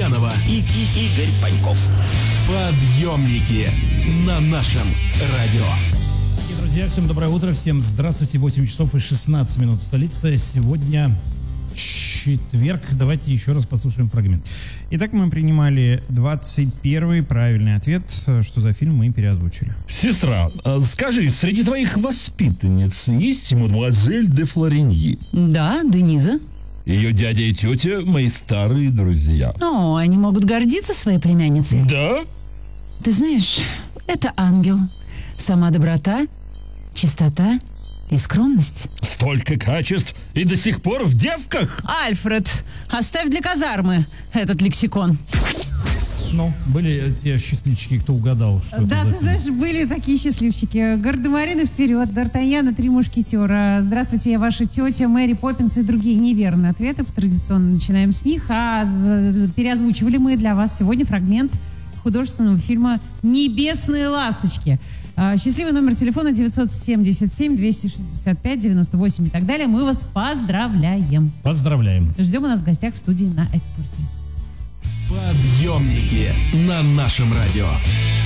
Гурьянова и Игорь Паньков. Подъемники на нашем радио. Друзья, всем доброе утро, всем здравствуйте. 8 часов и 16 минут в столице. Сегодня четверг. Давайте еще раз послушаем фрагмент. Итак, мы принимали 21-й правильный ответ. Что за фильм, мы переозвучили. Сестра, скажи, среди твоих воспитанниц есть мадемуазель де Флориньи? Да, Дениза. Ее дядя и тетя мои старые друзья. О, они могут гордиться своей племянницей. Да? Ты знаешь, это ангел. Сама доброта, чистота и скромность. Столько качеств и до сих пор в девках? Альфред, оставь для казармы этот лексикон. Ну, были те счастливчики, кто угадал, что да, это за ты знаешь, фильм. были такие счастливчики. Гардемарины вперед, Д'Артаньян, Три мушкетера. Здравствуйте, я ваша тетя, Мэри Поппинс и другие неверные ответы. Традиционно начинаем с них. А переозвучивали мы для вас сегодня фрагмент художественного фильма «Небесные ласточки». Счастливый номер телефона 977-265-98 и так далее. Мы вас поздравляем. Поздравляем. Ждем у нас в гостях в студии на экскурсии. Подъемники на нашем радио.